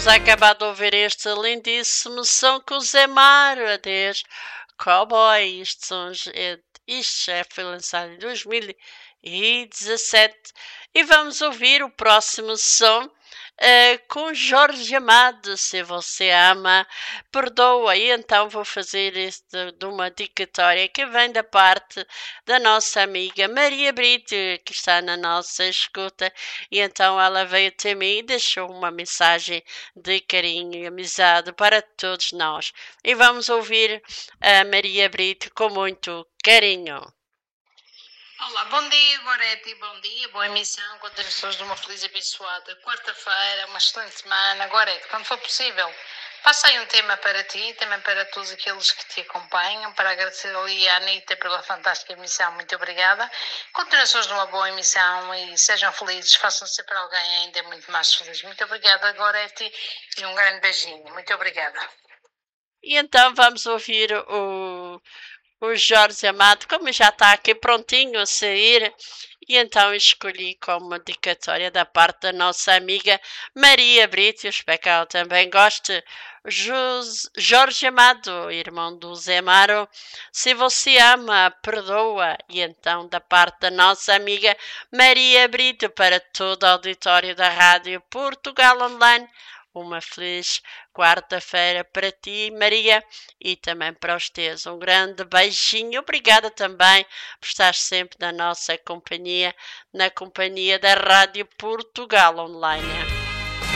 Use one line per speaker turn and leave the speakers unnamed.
Acabado de ouvir este lindíssimo som com o Zé Mário, adeus, Cowboy. Isto já foi lançado em 2017 e vamos ouvir o próximo som com Jorge Amado, Se Você Ama, Perdoa. E então vou fazer de uma dedicatória que vem da parte da nossa amiga Maria Brito, que está na nossa escuta, e então ela veio até mim e deixou uma mensagem de carinho e amizade para todos nós. E vamos ouvir a Maria Brito com muito carinho.
Olá, bom dia, Gorete, bom dia, boa emissão, continuações de uma feliz e abençoada quarta-feira, uma excelente semana. Gorete, quando for possível, passa aí um tema para ti, também para todos aqueles que te acompanham, para agradecer ali à Anitta pela fantástica emissão, muito obrigada. Continuações de uma boa emissão e sejam felizes, façam sempre alguém ainda muito mais feliz. Muito obrigada, Gorete, e um grande beijinho, muito obrigada.
E então vamos ouvir o Jorge Amado, como já está aqui prontinho a sair, e então escolhi como dedicatória da parte da nossa amiga Maria Brito, espero que ela também goste. Jorge Amado, irmão do Zé Mário, Se Você Ama, Perdoa. E então da parte da nossa amiga Maria Brito para todo o auditório da Rádio Portugal Online, uma feliz quarta-feira para ti, Maria, e também para os teus. Um grande beijinho. Obrigada também por estar sempre na nossa companhia, na companhia da Rádio Portugal Online.